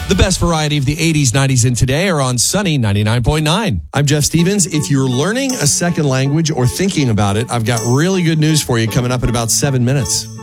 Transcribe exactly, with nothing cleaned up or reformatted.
The best variety of the eighties, nineties, and today are on Sunny ninety-nine point nine. I'm Jeff Stevens. If you're learning a second language or thinking about it, I've got really good news for you coming up in about seven minutes.